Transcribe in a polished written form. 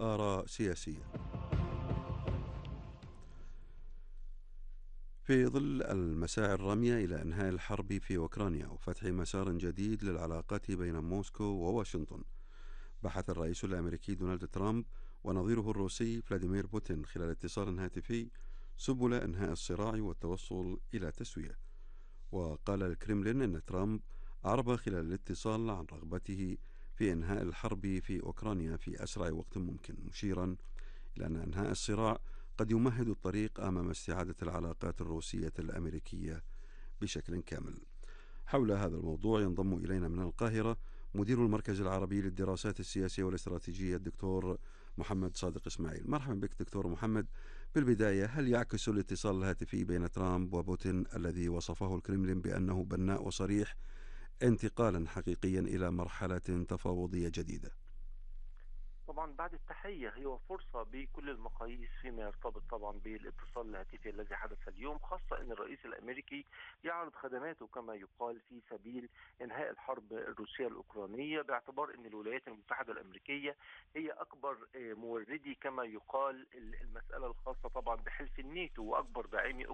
آراء سياسية. في ظل المساعي الرامية إلى إنهاء الحرب في أوكرانيا وفتح مسار جديد للعلاقات بين موسكو وواشنطن، بحث الرئيس الأمريكي دونالد ترامب ونظيره الروسي فلاديمير بوتين خلال اتصال هاتفي سبل إنهاء الصراع والتوصل إلى تسوية. وقال الكرملين أن ترامب أعرب خلال الاتصال عن رغبته في إنهاء الحرب في أوكرانيا في أسرع وقت ممكن، مشيرا إلى أن إنهاء الصراع قد يمهد الطريق أمام استعادة العلاقات الروسية الأمريكية بشكل كامل. حول هذا الموضوع ينضم إلينا من القاهرة مدير المركز العربي للدراسات السياسية والاستراتيجية الدكتور محمد صادق إسماعيل. مرحبا بك دكتور محمد. بالبداية، هل يعكس الاتصال الهاتفي بين ترامب وبوتين الذي وصفه الكرملين بأنه بناء وصريح انتقالا حقيقيا إلى مرحلة تفاوضية جديدة؟ طبعا بعد التحية، هي فرصة بكل المقاييس فيما يرتبط طبعا بالاتصال الهاتفي الذي حدث اليوم، خاصة أن الرئيس الأمريكي يعرض خدماته كما يقال في سبيل إنهاء الحرب الروسية الأوكرانية، باعتبار أن الولايات المتحدة الأمريكية هي أكبر موردي كما يقال المسألة الخاصة طبعا بحلف الناتو وأكبر داعمي